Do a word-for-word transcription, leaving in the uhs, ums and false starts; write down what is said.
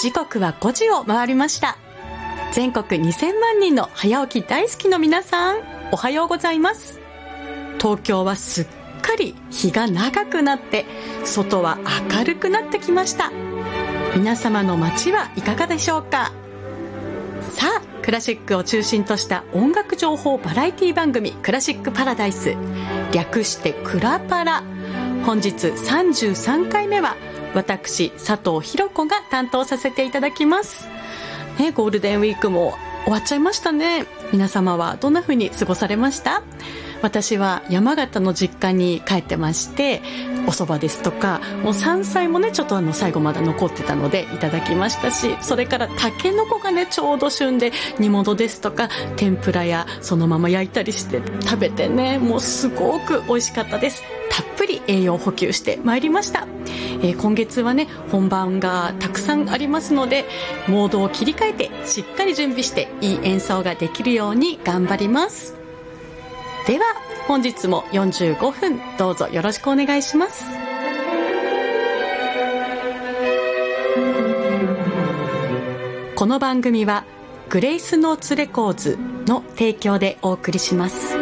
時刻はごじを回りました。全国にせんまんにんの早起き大好きの皆さん、おはようございます。東京はすっかり日が長くなって外は明るくなってきました。皆様の街はいかがでしょうか。さあ、クラシックを中心とした音楽情報バラエティ番組クラシックパラダイス、略してクラパラ、本日さんじゅうさんかいめは私佐藤ひろ子が担当させていただきます、ね、ゴールデンウィークも終わっちゃいましたね。皆様はどんな風に過ごされました？私は山形の実家に帰ってまして、お蕎麦ですとかもう山菜もねちょっとあの最後まで残ってたのでいただきましたし、それからタケノコがねちょうど旬で煮物ですとか天ぷらやそのまま焼いたりして食べてね、もうすごく美味しかったです。たっぷり栄養補給してまいりました、えー、今月はね本番がたくさんありますので、モードを切り替えてしっかり準備していい演奏ができるように頑張ります。では本日もよんじゅうごふんどうぞよろしくお願いします。この番組はグレイスノーツレコーズの提供でお送りします。